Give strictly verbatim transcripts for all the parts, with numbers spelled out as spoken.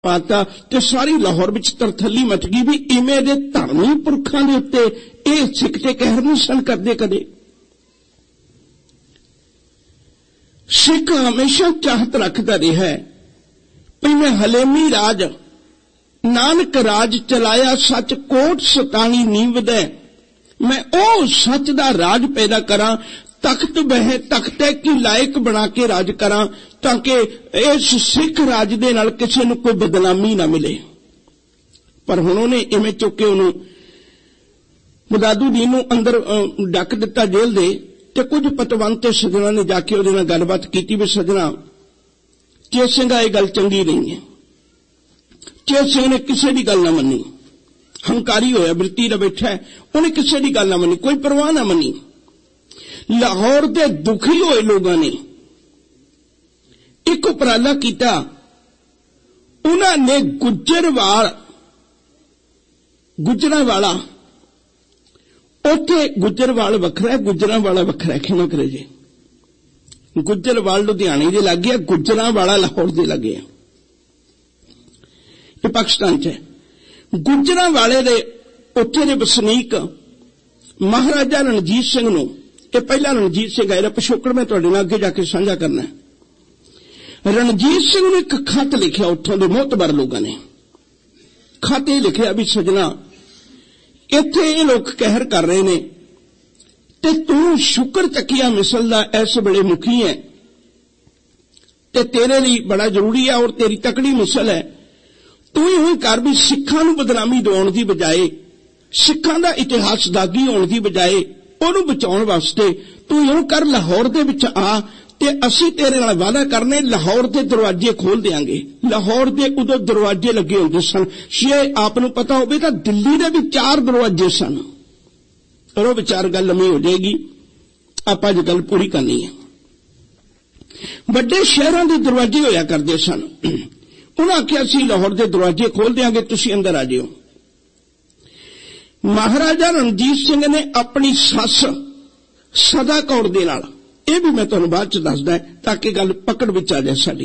पाता ते सारी लाहौर विच तरथली मच गई भी इवें दे धर्मी पुरखां दे उत्ते इह सिख ते कहर नहीं सन करदे कदे। सिख हमेशा चाहत रखता रहा है भी मैं हलेमी राज नानक राज चलाया सच कोट सतानी नीवदै, मैं ओ सच दा राज पैदा करा तख्त बह तख्ते की लायक बना के राज करा ताकि इस सिख राज दे नाल किसी नूं कोई बदनामी ना मिले। पर हुण उहने इवें चुक के उहनूं मुदादुद्दीन नूं अंदर डक दिता जेल दे ते कुछ पतवंत ते सजना ने जाके उहदे नाल गलबात कीती भी सजना चेत सिंह ये गल चंगी नहीं है। चेत सिंह ने किसी की गल ना मनी, हंकारी होया वृत्ति दा बैठा है, उन्हें किसी की गल ना मनी, कोई परवाह ना मनी। लाहौर दे दुखी होए लोगों ने एक उपराला किया, उन्होंने गुजरवाल गुजरावाला उथे गुजरवाल वखरा गुजरावाला वखरा खेमा करे जी। गुजरवाल लुधियाने दे लग गया, गुजरावाला लाहौर दे लग गया, ये पाकिस्तान च है। गुजरावाले दे उत्थे दे वसनीक महाराजा रणजीत सिंह नूं, ये पहला रणजीत सिंह आया पिछोकड़ मैं तुहाडे नाल अगे जाके साझा करना है। रणजीत सिंह ने एक खत लिखिया उत्थों दे मोहतबर लोगों ने, खत ये लिखिया भी सजना इत्थे ये लोग कहर कर रहे ने ते तू शुक्र चकिया मिसल दा इस बड़े मुखी है ते तेरे लिए बड़ा जरूरी है और तेरी तकड़ी मिसल है। तू ही कर भी सिखां नूं बदनामी दिवाउण दी बजाए, सिखां दा इतिहास दागी होण दी बजाए उहनूं बचाउण वास्ते तू यूं कर लाहौर दे विच आ ते असीं तेरे नाल वादा करने लाहौर दे दरवाजे खोल देंगे। लाहौर दे उदों दरवाजे लगे होंदे सन, जे आपनूं पता होवे तां दिल्ली दे भी चार दरवाजे सन। और वो विचार गल लम्मी हो जाएगी, आपां अज गल पूरी करनी है। वड्डे शहरां दे दरवाजे होया करदे सन, उन्हां आखिया असीं लाहौर दे दरवाजे खोल देंगे, तुसीं अंदर आ जाओ। महाराजा रणजीत सिंह ने अपनी सस सदा कौर दे नाल, यह भी मैं तुहानूं बाद च दसदा ताकि गल पकड़ विच आ जाए साडी।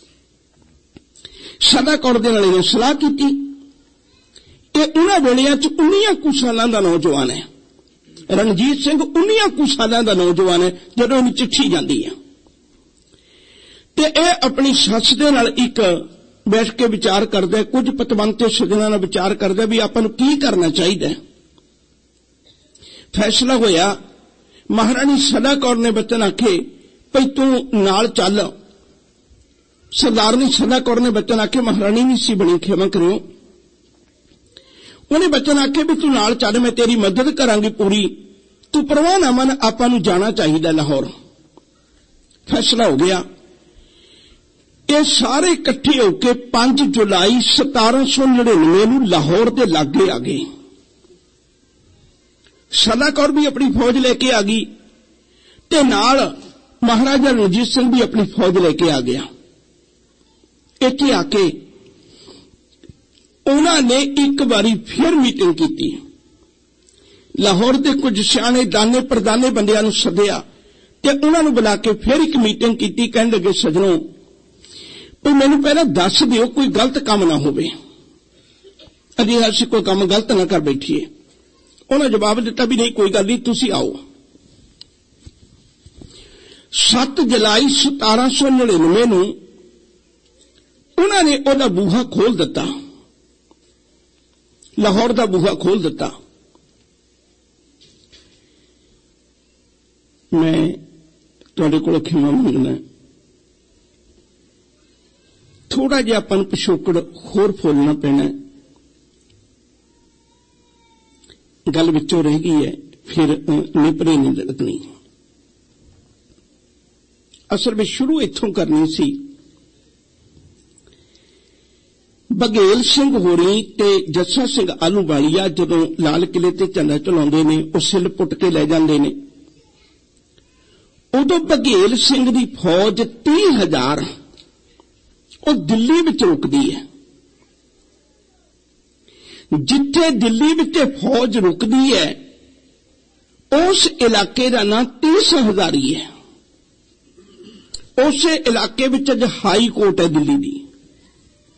सदा कौर दे नाल सलाह कीती। ये उन्हां वेलियां च उन्नियां कुछ सालां दा नौजवान है, रणजीत सिंह उन्नियां कुछ सालां दा नौजवान है जदों इहनूं चिट्ठी जांदी है ते यह अपनी सस दे नाल एक बैठ के विचार करदा है, कुछ पतवंत ते सजना नाल विचार करदा भी आपां नूं की करना चाहिए। फैसला होया, महारानी सदा कौर ने बचन आखे भई तू नाल चल। सरदारनी सदा कौर ने बचन आखे, महारानी नहीं सी बनी खेमा करियो, उन्हें बचन आखे भी तू नाल चल, मैं तेरी मदद करांगी पूरी, तू परवाह ना मन, आपां नूं जाना चाहिए लाहौर। फैसला हो गया। ये सारे इकट्ठे होकर पांच जुलाई सतारह सौ नड़िनवे नूं लाहौर के लागे आ गए। सदा कौर भी अपनी फौज लेके आ गई ते नाल महाराजा रणजीत सिंह भी अपनी फौज लेके आ गया। इत्थे आके उन्होंने एक बारी फिर मीटिंग की, लाहौर के कुछ सियाणे दाने परदाने बंदियां नूं सद्दिया ते उन्होंने बुला के फिर एक मीटिंग की। कहण लगे सजनों तो मैनूं पहला दस दिओ कोई गलत काम ना होवे, अजे असीं कोई काम गलत ना कर बैठीए। उन्होंने जवाब दिता भी नहीं कोई गल नहीं, तुसीं आओ। सत्त जुलाई सतारह सौ नड़िनवे नूं उन्होंने ओहदा बूहा खोल दिता, लाहौर का बूहा खोल दिता। मैं तुहाडे कोलों खिमा मंगना, थोड़ा जिहा आपां नूं पिछोकड़ होर फुलना पैना, गल विचों रह गई है, फिर निपरे नहीं लगनी। असल में शुरू इत्थों करनी सी। बघेल सिंह होरी ते जस्सा सिंह आलूवालिया जदों लाल किले ते झंडा चलाउंदे ने, उह सिल पुट के लै जांदे ने, उदों बघेल सिंह दी फौज तीह हजार और दिल्ली विच रुकदी है। जिथे दिल्ली विच फौज रुकदी है उस इलाके का नाम तीस हजारी है। उस इलाके विच अज हाई कोर्ट है दिल्ली दी।